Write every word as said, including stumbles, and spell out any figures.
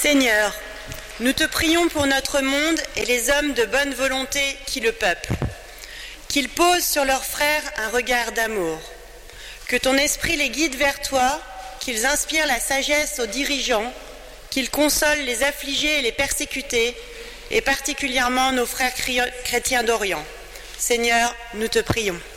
Seigneur, nous te prions pour notre monde et les hommes de bonne volonté qui le peuplent. Qu'ils posent sur leurs frères un regard d'amour. Que ton esprit les guide vers toi, qu'ils inspirent la sagesse aux dirigeants, qu'ils consolent les affligés et les persécutés, et particulièrement nos frères chrétiens d'Orient. Seigneur, nous te prions.